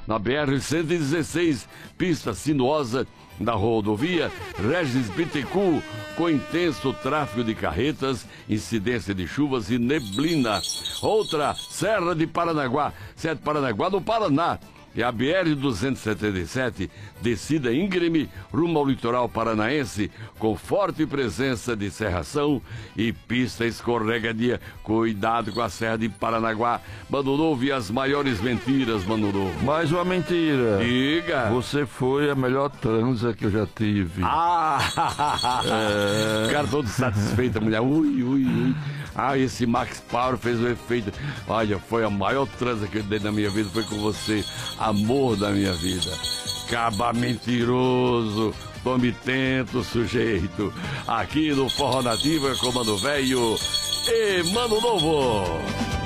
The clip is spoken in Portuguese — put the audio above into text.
na BR-116, pista sinuosa da rodovia Regis Bittencourt, com intenso tráfego de carretas, incidência de chuvas e neblina. Outra, Serra de Paranaguá, no Paraná. E a BR-277, descida íngreme rumo ao litoral paranaense, com forte presença de serração e pista escorregadia. Cuidado com a Serra de Paranaguá. Mano Novo, e as maiores mentiras, Mano Novo. Mais uma mentira. Diga. Você foi a melhor transa que eu já tive. Cara todo satisfeito, a mulher. Ui. Esse Max Power fez o efeito. Olha, foi a maior transa que eu dei na minha vida, foi com você, amor da minha vida. Caba mentiroso, tome tento, sujeito. Aqui no Forró Nativa, Comando Velho e Mano Novo.